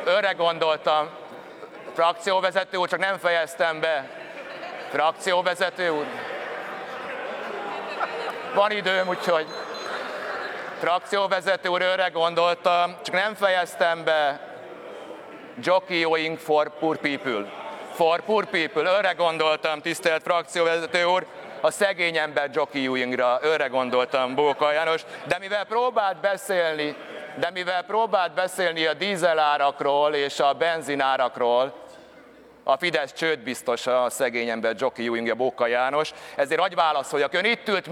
Őre gondoltam. Frakcióvezető úr, csak nem fejeztem be. Frakcióvezető úr. Van időm, úgyhogy... Frakcióvezető úr, őre gondoltam, csak nem fejeztem be. Jockeying for poor people. For poor people. Őre gondoltam, tisztelt frakcióvezető úr. A szegény ember jockeyingra, őre gondoltam, Bóka János. De mivel próbált beszélni a dízelárakról és a benzinárakról, a Fidesz csődbiztosa, a szegény ember jockeyingja, Bóka János, ezért hagyj válaszoljak. Ön itt ült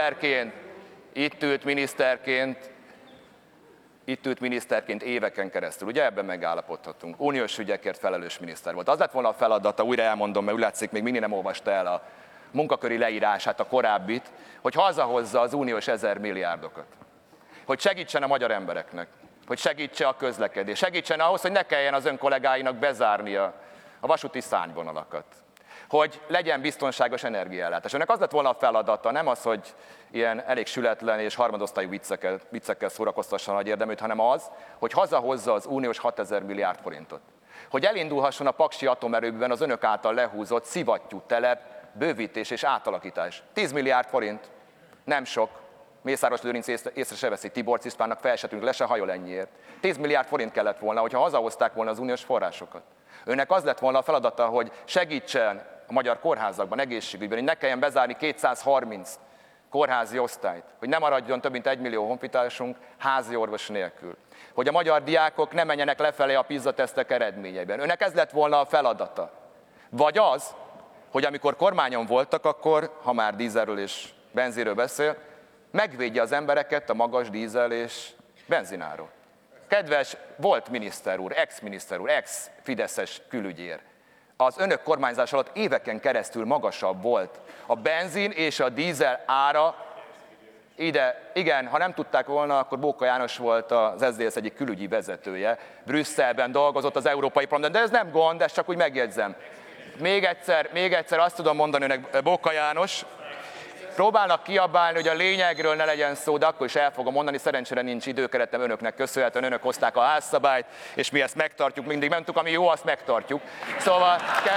miniszterként éveken keresztül, ugye ebben megállapodhatunk. Uniós ügyekért felelős miniszter volt. Az lett volna a feladata, újra elmondom, mert úgy látszik, még mindig nem olvasta el a munkaköri leírását, a korábbit, hogy hazahozza az uniós 1000 milliárdokat. Hogy segítsen a magyar embereknek, hogy segítse a közlekedés, segítsen ahhoz, hogy ne kelljen az ön kollégáinak bezárnia a vasúti szárnyvonalakat. Hogy legyen biztonságos energiaellátás. Önnek az lett volna a feladata, nem az, hogy ilyen elég sületlen és harmadosztályú viccekkel szórakoztassa a nagy érdeműt, hanem az, hogy hazahozza az uniós 6000 milliárd forintot. Hogy elindulhasson a paksi atomerőműben az önök által lehúzott szivattyútelep, bővítés és átalakítás. 10 milliárd forint, nem sok. Mészáros Lőrinc észre se veszi, Tiborcs Istvánnak fel se tűnik, le se hajol ennyiért. 10 milliárd forint kellett volna, hogyha hazahozták volna az uniós forrásokat. Önnek az lett volna a feladata, hogy segítsen a magyar kórházakban, egészségügyben, hogy ne kelljen bezárni 230 kórházi osztályt, hogy ne maradjon több mint 1 millió honfitársunk házi orvos nélkül, hogy a magyar diákok ne menjenek lefelé a PISA tesztek eredményeiben. Önnek ez lett volna a feladata. Vagy az, hogy amikor kormányon voltak, akkor, ha már dízelről és benzinről beszél, megvédje az embereket a magas dízel és benzináról. Kedves volt miniszter úr, ex-fideszes külügyér, az önök kormányzás alatt éveken keresztül magasabb volt a benzin és a dízel ára. Igen, ha nem tudták volna, akkor Bóka János volt az SZDSZ egyik külügyi vezetője, Brüsszelben dolgozott az Európai Parlamentben, de ez nem gond, ezt csak úgy megjegyzem. Még egyszer azt tudom mondani önnek, Bóka János, próbálnak kiabálni, hogy a lényegről ne legyen szó, de akkor is el fogom mondani, szerencsére nincs időkeretem önöknek köszönhetően, önök hozták a házszabályt, és mi ezt megtartjuk, mindig nem tudjuk, ami jó, azt megtartjuk. Szóval,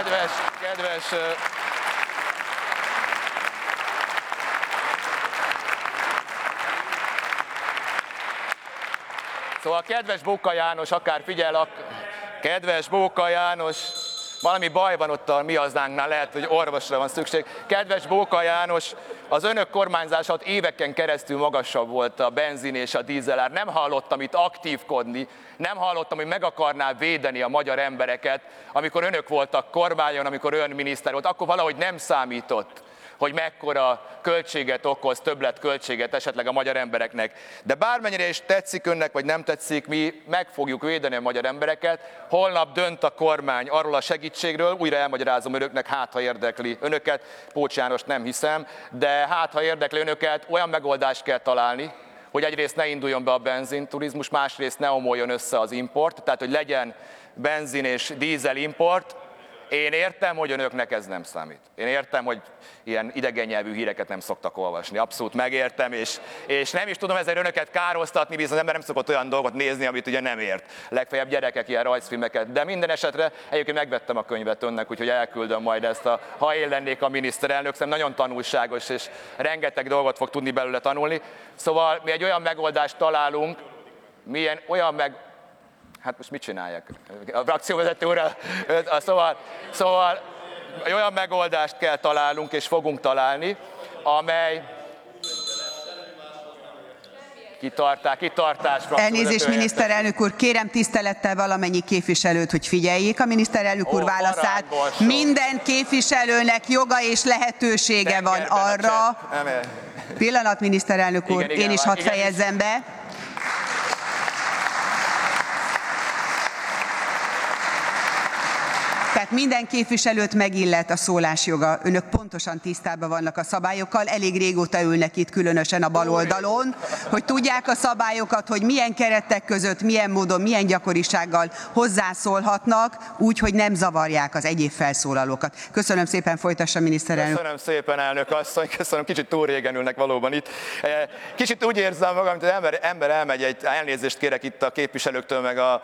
kedves Bóka János, akár figyel, kedves Bóka János, valami baj van ott a Mi Hazánknál, lehet, hogy orvosra van szükség. Kedves Bóka János, az önök kormányzás alatt éveken keresztül magasabb volt a benzin és a dízelár. Nem hallottam itt aktívkodni, nem hallottam, hogy meg akarná védeni a magyar embereket, amikor önök voltak kormányon, amikor ön miniszter volt, akkor valahogy nem számított, hogy mekkora költséget okoz, többletköltséget esetleg a magyar embereknek. De bármennyire is tetszik önnek, vagy nem tetszik, mi meg fogjuk védeni a magyar embereket. Holnap dönt a kormány arról a segítségről, újra elmagyarázom önöknek, hát ha érdekli önöket, Pócs János nem hiszem, de hát ha érdekli önöket, olyan megoldást kell találni, hogy egyrészt ne induljon be a benzinturizmus, másrészt ne omoljon össze az import, tehát hogy legyen benzin és dízel import. Én értem, hogy önöknek ez nem számít. Én értem, hogy ilyen idegen nyelvű híreket nem szoktak olvasni. Abszolút megértem, és nem is tudom ezzel önöket károsztatni, viszont az ember nem szokott olyan dolgot nézni, amit ugye nem ért. Legfeljebb gyerekek ilyen rajzfilmeket. De minden esetre egyébként megvettem a könyvet önnek, úgyhogy elküldöm majd ezt, ha én lennék a miniszterelnök, szerintem nagyon tanulságos, és rengeteg dolgot fog tudni belőle tanulni. Szóval mi egy olyan megoldást találunk, hát most mit csinálják? A frakcióvezető úrral, szóval olyan megoldást kell találnunk, és fogunk találni, amely... Kitartás. Elnézést, miniszterelnök úr, kérem tisztelettel valamennyi képviselőt, hogy figyeljék a miniszterelnök úr válaszát. Minden képviselőnek joga és lehetősége van arra... Pillanat, miniszterelnök úr, én is hadd fejezzem be. Tehát minden képviselőt megillet a szólásjoga. Önök pontosan tisztában vannak a szabályokkal, elég régóta ülnek itt, különösen a bal oldalon, hogy tudják a szabályokat, hogy milyen keretek között, milyen módon, milyen gyakorisággal hozzászólhatnak, úgy, hogy nem zavarják az egyéb felszólalókat. Köszönöm szépen, folytassa miniszterelnök. Köszönöm szépen, elnök asszony, köszönöm, kicsit túl régen ülnek valóban itt. Kicsit úgy érzem magam, mint az ember elmegy, elnézést kérek itt a képviselőktől, meg a